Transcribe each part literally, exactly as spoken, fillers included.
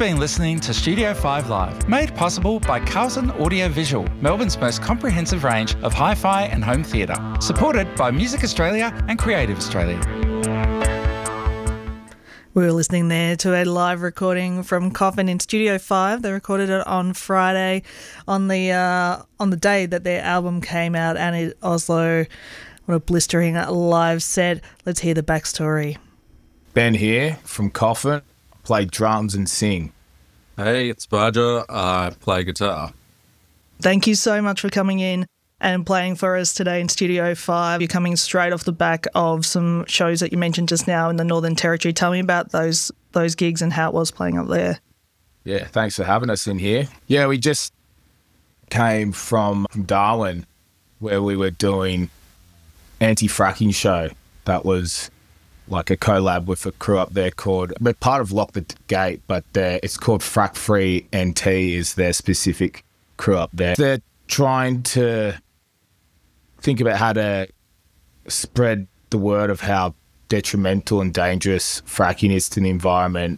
been listening to Studio five Live, made possible by Carlton Audio Visual, Melbourne's most comprehensive range of hi-fi and home theatre, supported by Music Australia and Creative Australia. We were listening there to a live recording from Coffin in Studio five. They recorded it on Friday, on the uh, on the day that their album came out, and in Oslo. What a blistering live set. Let's hear the backstory. Ben here from Coffin. Play drums and sing. Hey, it's Barger. I play guitar. Thank you so much for coming in and playing for us today in Studio five. You're coming straight off the back of some shows that you mentioned just now in the Northern Territory. Tell me about those those gigs and how it was playing up there. Yeah, thanks for having us in here. Yeah, we just came from Darwin, where we were doing anti-fracking show. That was like a collab with a crew up there called, we're part of Lock the Gate, but it's called Frack Free N T is their specific crew up there. They're trying to think about how to spread the word of how detrimental and dangerous fracking is to the environment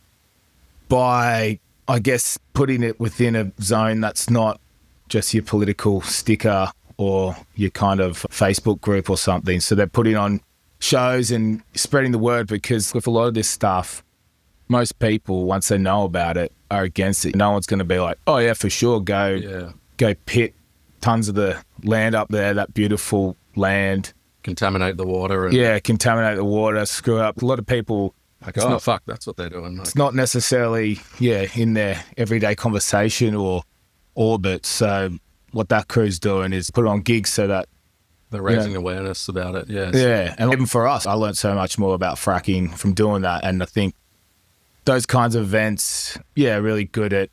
by, I guess, putting it within a zone that's not just your political sticker or your kind of Facebook group or something. So they're putting on shows and spreading the word, because with a lot of this stuff, most people, once they know about it, are against it. No one's going to be like, oh yeah, for sure, go, Yeah. go pit tons of the land up there, that beautiful land. Contaminate the water. And Yeah, contaminate the water, screw up. A lot of people, like, it's oh, not- fuck, that's what they're doing. Like, it's not necessarily, yeah, in their everyday conversation or orbit. So what that crew's doing is put on gigs so that, they're raising yeah. awareness about it. Yeah. it's- yeah, and even for us, I learned so much more about fracking from doing that. And I think those kinds of events, yeah, are really good at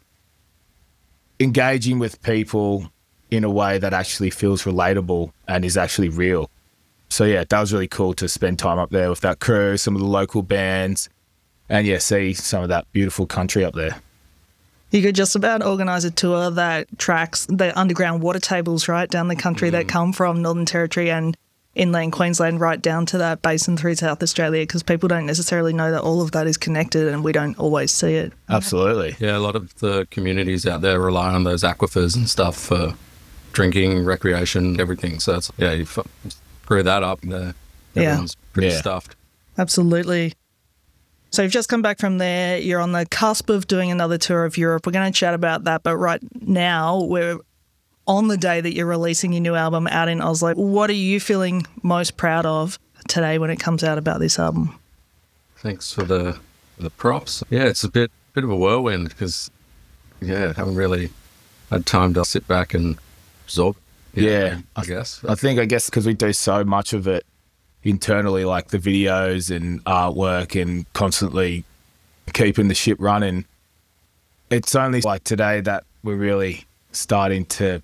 engaging with people in a way that actually feels relatable and is actually real. So yeah, that was really cool to spend time up there with that crew, some of the local bands, and yeah, see some of that beautiful country up there. You could just about organise a tour that tracks the underground water tables right down the country mm. that come from Northern Territory and inland Queensland right down to that basin through South Australia, because people don't necessarily know that all of that is connected and we don't always see it. Absolutely. Yeah, a lot of the communities out there rely on those aquifers and stuff for drinking, recreation, everything. So it's, yeah, you f- screw that up, there. Everyone's Yeah. pretty Yeah. stuffed. Absolutely. So you've just come back from there. You're on the cusp of doing another tour of Europe. We're going to chat about that. But right now, we're on the day that you're releasing your new album out in Oslo. What are you feeling most proud of today when it comes out about this album? Thanks for the the props. Yeah, it's a bit bit of a whirlwind because, yeah, haven't really had time to sit back and absorb. Yeah, I guess. I think, I guess, because we do so much of it internally, like the videos and artwork and constantly keeping the ship running. It's only like today that we're really starting to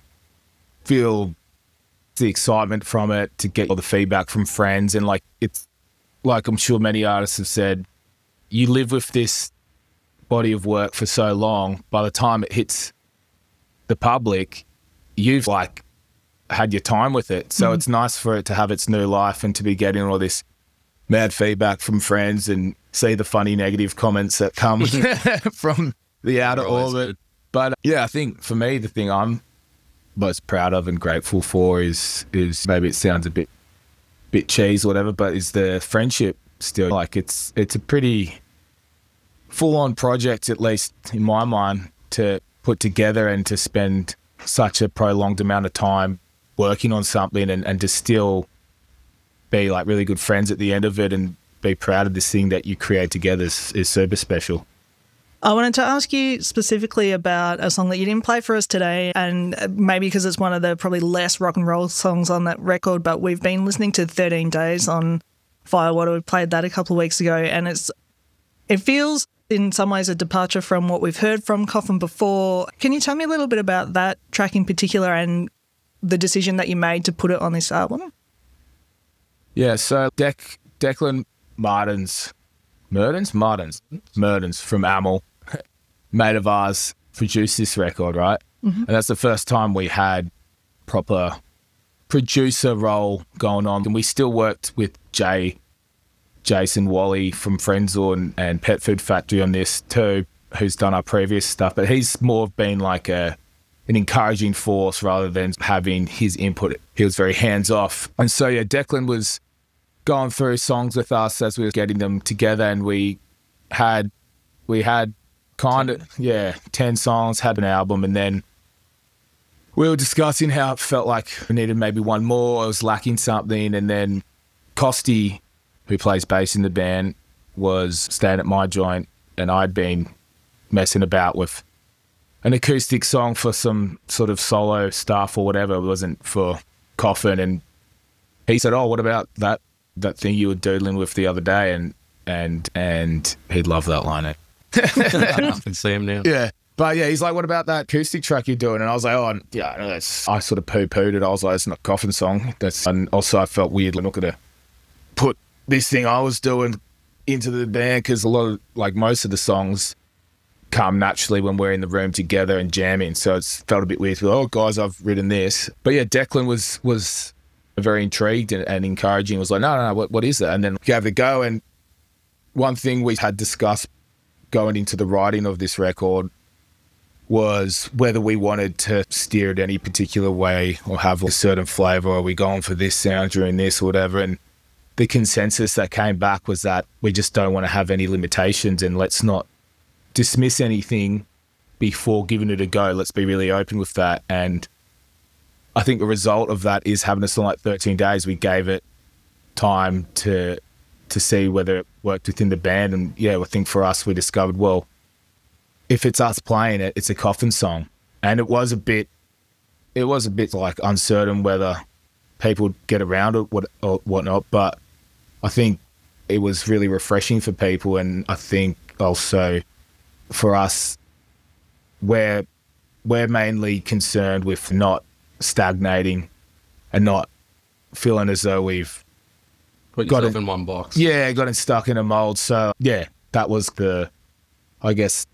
feel the excitement from it, to get all the feedback from friends. And like, it's like, I'm sure many artists have said, you live with this body of work for so long, by the time it hits the public, you've like had your time with it. So mm. it's nice for it to have its new life and to be getting all this mad feedback from friends and see the funny negative comments that come from the outer orbit. Good. But yeah, I think for me, the thing I'm most proud of and grateful for is, is maybe it sounds a bit, bit cheese or whatever, but is the friendship still. Like it's, it's a pretty full on project, at least in my mind, to put together and to spend such a prolonged amount of time working on something and, and to still be like really good friends at the end of it and be proud of this thing that you create together is, is super special. I wanted to ask you specifically about a song that you didn't play for us today, and maybe because it's one of the probably less rock and roll songs on that record, but we've been listening to thirteen days on Firewater. We played that a couple of weeks ago, and it's it feels in some ways a departure from what we've heard from Coffin before. Can you tell me a little bit about that track in particular and the decision that you made to put it on this album? Yeah, so Dec Declan Martins, Mertens? Martins, Mertens from Amel, mate of ours, produced this record, right? Mm-hmm. And that's the first time we had proper producer role going on. And we still worked with Jay, Jason Wally from Frenzor and, and Pet Food Factory on this too, who's done our previous stuff, but he's more been like a an encouraging force rather than having his input. He was very hands off. And so, yeah, Declan was going through songs with us as we were getting them together, and we had, we had kind of, yeah, ten songs, had an album, and then we were discussing how it felt like we needed maybe one more, I was lacking something, and then Costy, who plays bass in the band, was staying at my joint, and I'd been messing about with an acoustic song for some sort of solo stuff or whatever. It wasn't for Coffin. And he said, oh, what about that that thing you were doodling with the other day? And and and he'd love that line. I can see him now. Yeah. But yeah, he's like, what about that acoustic track you're doing? And I was like, oh, yeah, no, that's, I sort of poo-pooed it. I was like, it's not a Coffin song. That's, and also I felt weird, like, I'm not going to put this thing I was doing into the band, because a lot of, like, most of the songs come naturally when we're in the room together and jamming. So it's felt a bit weird. Oh, guys, I've written this. But yeah, Declan was was very intrigued and, and encouraging. He was like, no, no, no, what, what is that? And then we gave it a go. And one thing we had discussed going into the writing of this record was whether we wanted to steer it any particular way or have a certain flavour, or are we going for this sound during this or whatever. And the consensus that came back was that we just don't want to have any limitations, and let's not dismiss anything before giving it a go. Let's be really open with that. And I think the result of that is having a song like thirteen days. We gave it time to to see whether it worked within the band. And yeah, I think for us, we discovered, well, if it's us playing it, it's a Coffin song. And it was a bit, it was a bit like uncertain whether people would get around it what, or whatnot. But I think it was really refreshing for people. And I think also for us, we're, we're mainly concerned with not stagnating and not feeling as though we've Put got yourself it, in one box. Yeah, got it stuck in a mold. So yeah, that was the, I guess,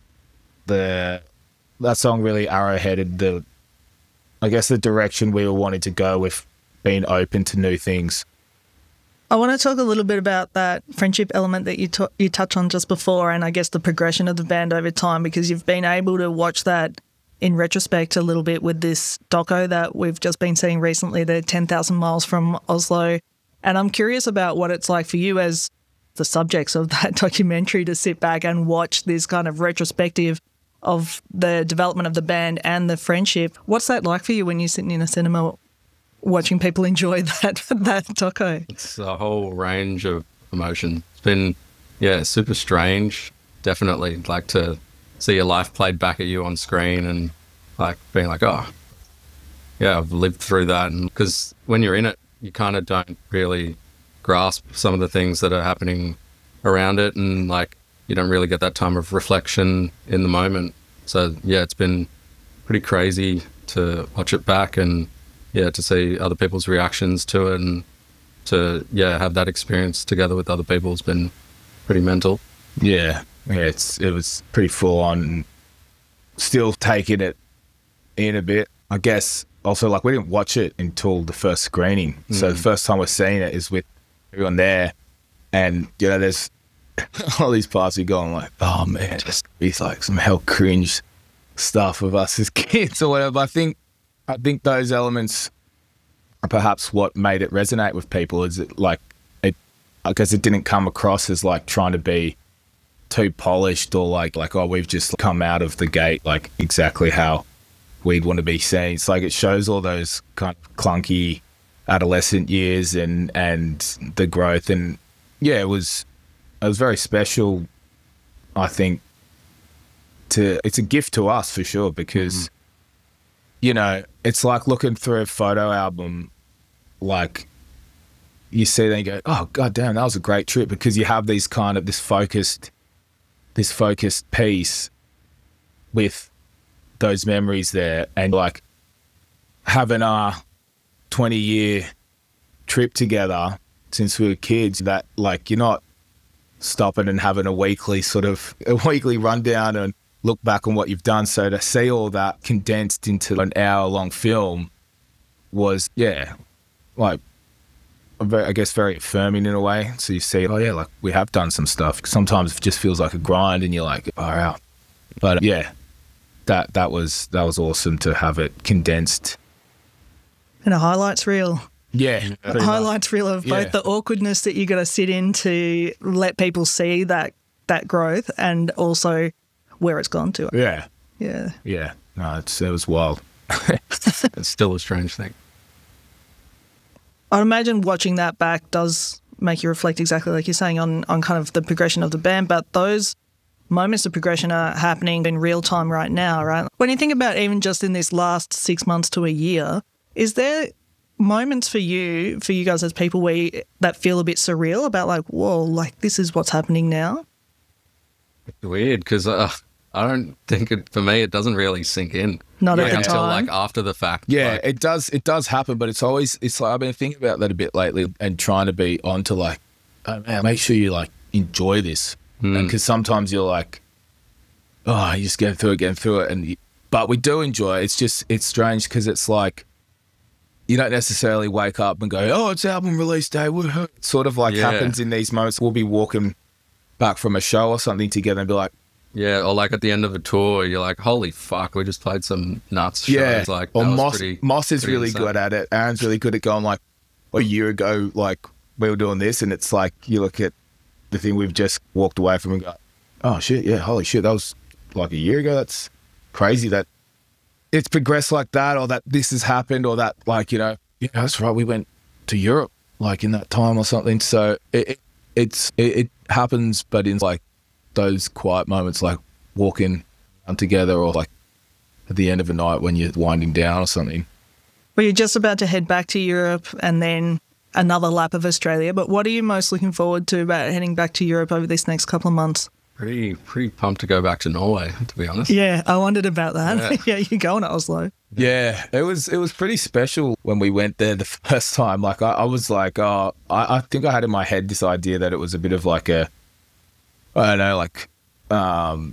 the, that song really arrowheaded the, I guess, the direction we were wanting to go with being open to new things. I want to talk a little bit about that friendship element that you t- you touched on just before, and I guess the progression of the band over time, because you've been able to watch that in retrospect a little bit with this doco that we've just been seeing recently, the ten thousand Miles from Oslo. And I'm curious about what it's like for you as the subjects of that documentary to sit back and watch this kind of retrospective of the development of the band and the friendship. What's that like for you when you're sitting in a cinema watching people enjoy that that doco? It's a whole range of emotion. It's been, yeah, super strange. Definitely, like to see your life played back at you on screen and like being like, oh, yeah, I've lived through that. And because when you're in it, you kind of don't really grasp some of the things that are happening around it, and like you don't really get that time of reflection in the moment. So yeah, it's been pretty crazy to watch it back and yeah, to see other people's reactions to it, and to yeah have that experience together with other people has been pretty mental. Yeah, yeah, it's it was pretty full on. Still taking it in a bit, I guess. Also, like, we didn't watch it until the first screening. Mm. So the first time we're seeing it is with everyone there. And, you know, there's all these parts you're going like, oh, man, just it's like some hell cringe stuff of us as kids or whatever. I think, I think those elements are perhaps what made it resonate with people. Is it like, it, I guess it didn't come across as like trying to be too polished or like, like, oh, we've just come out of the gate like exactly how we'd want to be seen. It's like it shows all those kind of clunky adolescent years and and the growth. And yeah, it was it was very special, I think. To it's a gift to us for sure, because mm-hmm. you know, it's like looking through a photo album, like you see then you go, oh god damn, that was a great trip, because you have these kind of this focused this focused piece with those memories there, and like having our twenty year trip together since we were kids, that like you're not stopping and having a weekly sort of a weekly rundown and look back on what you've done. So to see all that condensed into an hour long film was, yeah, like I guess very affirming in a way. So you see, oh yeah, like we have done some stuff. Sometimes it just feels like a grind and you're like, oh wow, But yeah, that that was that was awesome to have it condensed. And a highlights reel. Yeah, A highlights reel of both Yeah. the awkwardness that you got to sit in to let people see that that growth, and also where it's gone to. yeah, Yeah. yeah. No, it's it was wild. It's still a strange thing. I'd imagine watching that back does make you reflect exactly like you're saying on, on kind of the progression of the band, but those moments of progression are happening in real time right now, right? When you think about even just in this last six months to a year, is there moments for you, for you guys as people where you, that feel a bit surreal about like, whoa, like this is what's happening now? It's weird because uh, I don't think it, for me, it doesn't really sink in. Not like, at the until time. like after the fact. Yeah, Like, it does. It does happen, but it's always. It's like I've been thinking about that a bit lately, and trying to be on to like, oh man, make sure you like enjoy this, because sometimes you're like, oh, you just get through it, get through it, and you, but we do enjoy it. It's just it's strange because it's like you don't necessarily wake up and go, oh, it's album release day. Woohoo. It sort of like Yeah. happens in these moments. We'll be walking back from a show or something together and be like, yeah, or like at the end of a tour, you're like, holy fuck, we just played some nuts shows. yeah. Like, or that was Moss, pretty, Moss is pretty really insane. good at it. Aaron's really good at going like, a year ago, like we were doing this, and it's like you look at the thing we've just walked away from and go, oh shit, yeah, holy shit, that was like a year ago. That's crazy that it's progressed like that, or that this has happened, or that like you know, yeah, that's right, we went to Europe like in that time or something. So it, it it's it, it happens, but in like those quiet moments, like walking around together, or like at the end of a night when you're winding down or something. Well, you're just about to head back to Europe and then another lap of Australia, but what are you most looking forward to about heading back to Europe over this next couple of months? Pretty, pretty pumped to go back to Norway, to be honest. Yeah, I wondered about that. Yeah. Yeah, you're going to Oslo. Yeah, it was it was pretty special when we went there the first time. Like I, I was like, oh, I, I think I had in my head this idea that it was a bit of like a, I don't know, like, um,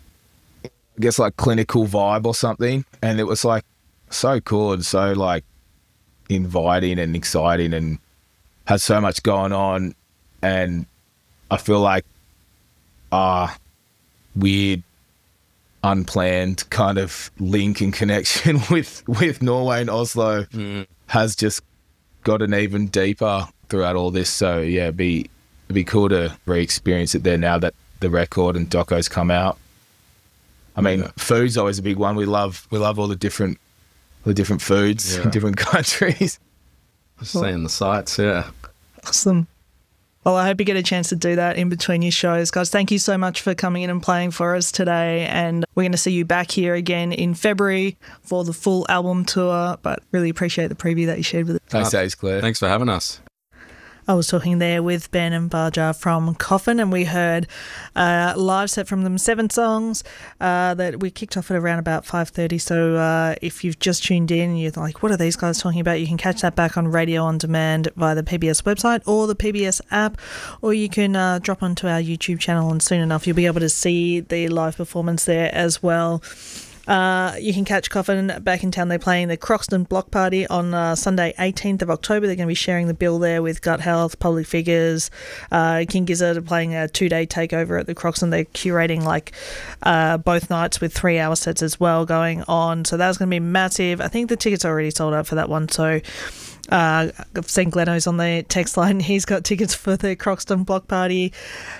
I guess like clinical vibe or something, and it was like so cool and so like inviting and exciting and had so much going on, and I feel like ah uh, weird unplanned kind of link and connection with with Norway and Oslo has just gotten even deeper throughout all this. So yeah, it'd be it'd be cool to re-experience it there now that the record and doco's come out. I mean, Yeah. food's always a big one. We love we love all the different the different foods Yeah. in different countries. Just seeing the sights, yeah. Awesome. Well, I hope you get a chance to do that in between your shows, guys. Thank you so much for coming in and playing for us today. And we're going to see you back here again in February for the full album tour. But really appreciate the preview that you shared with us. Thanks, Ace Claire. Thanks for having us. I was talking there with Ben and Barja from Coffin, and we heard a live set from them, seven songs uh, that we kicked off at around about five thirty. So uh, if you've just tuned in and you're like, what are these guys talking about? You can catch that back on Radio On Demand via the P B S website or the P B S app, or you can uh, drop onto our YouTube channel, and soon enough you'll be able to see the live performance there as well. Uh, you can catch Coffin back in town. They're playing the Croxton Block Party on uh, Sunday, eighteenth of October. They're going to be sharing the bill there with Gut Health, Public Figures. Uh, King Gizzard are playing a two-day takeover at the Croxton. They're curating like uh, both nights with three-hour sets as well going on. So that's going to be massive. I think the tickets are already sold out for that one. So uh, I've seen Gleno's on the text line. He's got tickets for the Croxton Block Party.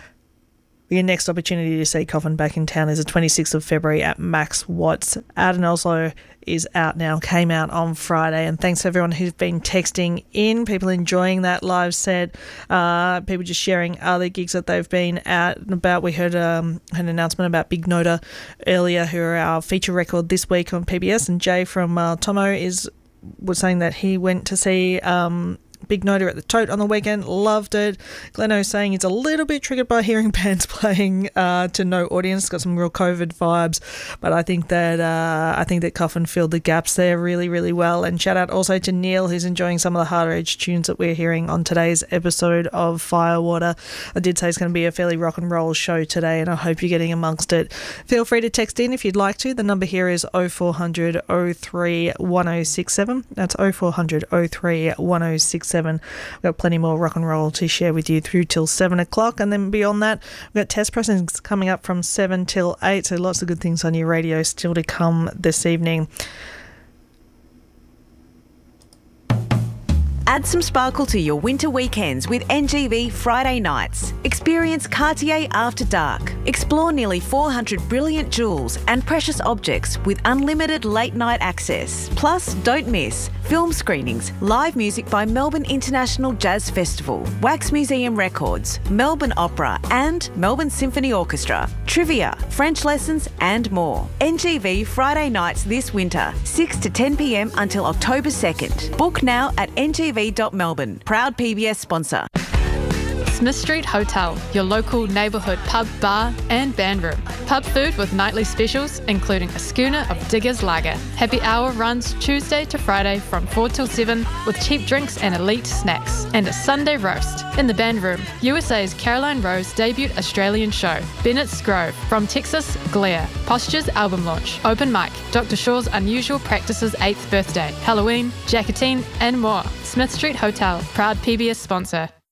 Your next opportunity to see Coffin back in town is the twenty-sixth of February at Max Watts. Out in Oslo is out now, came out on Friday. And thanks to everyone who's been texting in, people enjoying that live set, uh, people just sharing other gigs that they've been out and about. We heard um, an announcement about Big Noda earlier, who are our feature record this week on P B S. And Jay from uh, Tomo is was saying that he went to see Um, Big Noda at the Tote on the weekend, loved it. Gleno saying he's a little bit triggered by hearing bands playing uh, to no audience. Got some real COVID vibes, but I think that uh, I think that Coffin filled the gaps there really, really well. And shout out also to Neil, who's enjoying some of the harder edge tunes that we're hearing on today's episode of Firewater. I did say it's going to be a fairly rock and roll show today, and I hope you're getting amongst it. Feel free to text in if you'd like to. The number here is oh four hundred oh three ten six seven. That's oh four hundred oh three ten six seven. seven. We've got plenty more rock and roll to share with you through till seven o'clock. And then beyond that, we've got test pressings coming up from seven till eight. So lots of good things on your radio still to come this evening. Add some sparkle to your winter weekends with N G V Friday nights. Experience Cartier After Dark. Explore nearly four hundred brilliant jewels and precious objects with unlimited late night access. Plus, don't miss film screenings, live music by Melbourne International Jazz Festival, Wax Museum Records, Melbourne Opera and Melbourne Symphony Orchestra, trivia, French lessons and more. N G V Friday nights this winter, six to ten p m until October second. Book now at n g v dot melbourne. Proud P B S sponsor. Smith Street Hotel, your local neighbourhood pub, bar and band room. Pub food with nightly specials, including a schooner of Diggers Lager. Happy hour runs Tuesday to Friday from four till seven with cheap drinks and elite snacks. And a Sunday roast. In the band room, U S A's Caroline Rose debut Australian show. Bennett's Grove. From Texas, Glare. Posture's album launch. Open mic. Doctor Shaw's Unusual Practices eighth birthday. Halloween, Jacketine and more. Smith Street Hotel, proud P B S sponsor.